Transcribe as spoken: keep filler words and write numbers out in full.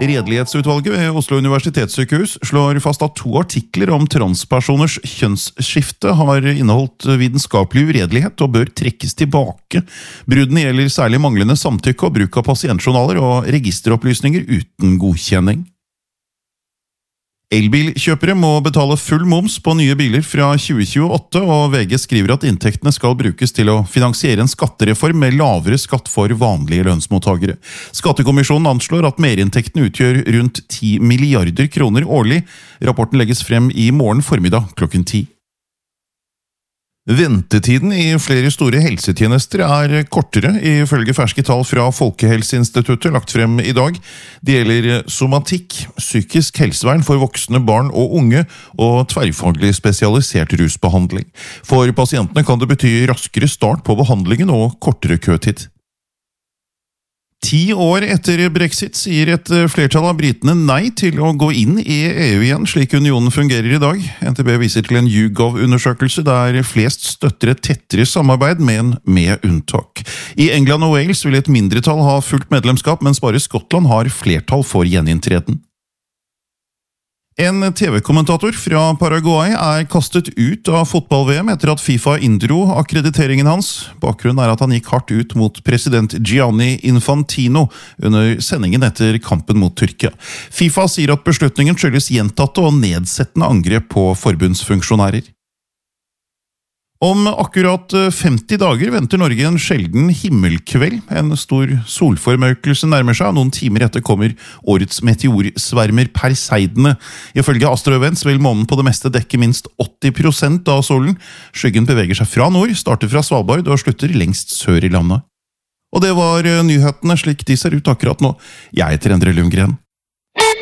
Redelighetsutvalget ved Oslo Universitetssykehus slår fast at to artikler om transpersoners kjønnsskifte har inneholdt vitenskapelig uredelighet og bør trekkes tilbake. Bruddene gjelder særlig manglende samtykke og bruk av pasientjournaler og registeropplysninger uten godkjenning. Elbilkjøpere må betale full moms på nye biler fra tjue tjueåtte, og V G skriver at inntektene skal brukes til å finansiere en skattereform med lavere skatt for vanlige lønnsmottagere. Skattekommisjonen anslår at merinntektene utgjør rundt ti milliarder kroner årlig. Rapporten legges frem i morgen formiddag klokken ti. Ventetiden i flere store helsetjenester er kortere, ifølge ferske tall fra Folkehelseinstituttet lagt frem i dag. Det gjelder somatikk, psykisk helsevern for voksne, barn og unge, og tverrfaglig spesialisert rusbehandling. For pasientene kan det bety raskere start på behandlingen og kortere køtid. Ti år etter Brexit sier et flertall av britene nei til å gå inn i E U igjen, slik unionen fungerer i dag. N T B viser til en YouGov-undersøkelse der flest støtter et tettere samarbeid, men med unntak. I England og Wales vil et mindretall ha fullt medlemskap, mens bare Skottland har flertall for gjeninntreden. En T V-kommentator fra Paraguay er kastet ut av fotball-V M etter at FIFA inndro akkrediteringen hans. Bakgrunnen er at han gikk hardt ut mot president Gianni Infantino under sendingen etter kampen mot Tyrkia. FIFA sier at beslutningen skyldes gjentatte og nedsettende angrep på forbundsfunksjonærer. Om akkurat femti dager venter Norge en sjelden himmelkveld. En stor solformørkelse nærmer seg, noen timer etter kommer årets meteorsvermer Perseidene. Ifølge Astroevents vil månen på det meste dekke minst åtti prosent av solen. Skyggen beveger seg fra nord, starter fra Svalbard og slutter lengst sør i landet. Og det var nyhetene slik de ser ut akkurat nå. Jeg heter Endre Lundgren.